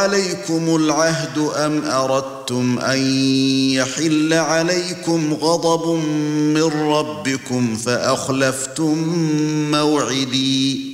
عليكم العهد أم أردتم أن يحل عليكم غضب من ربكم فأخلفتم موعدي